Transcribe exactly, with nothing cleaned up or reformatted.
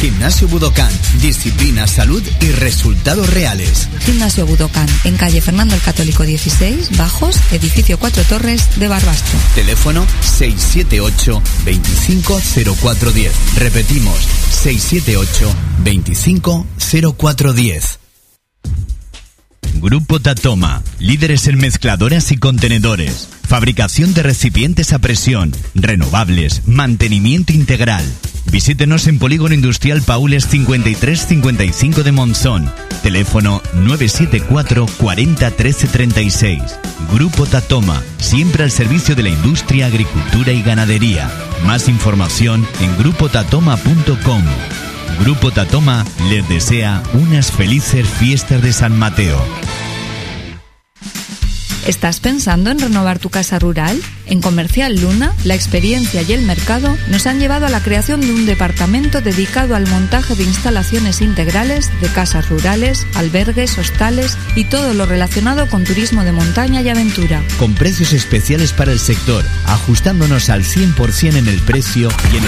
Gimnasio Budokan, disciplina, salud y resultados reales. Gimnasio Budokan, en calle Fernando el Católico dieciséis, Bajos, edificio Cuatro Torres de Barbastro. Teléfono seis siete ocho, veinticinco cero cuatro diez. Repetimos, seis siete ocho, veinticinco cero cuatro diez. Grupo Tatoma, líderes en mezcladoras y contenedores, fabricación de recipientes a presión, renovables, mantenimiento integral. Visítenos en Polígono Industrial Paules cincuenta y tres cincuenta y cinco de Monzón. Teléfono nueve siete cuatro, cuarenta, trece, treinta y seis. Grupo Tatoma, siempre al servicio de la industria, agricultura y ganadería. Más información en grupo tatoma punto com. Grupo Tatoma les desea unas felices fiestas de San Mateo. ¿Estás pensando en renovar tu casa rural? En Comercial Luna, la experiencia y el mercado nos han llevado a la creación de un departamento dedicado al montaje de instalaciones integrales de casas rurales, albergues, hostales y todo lo relacionado con turismo de montaña y aventura. Con precios especiales para el sector, ajustándonos al cien por ciento en el precio y en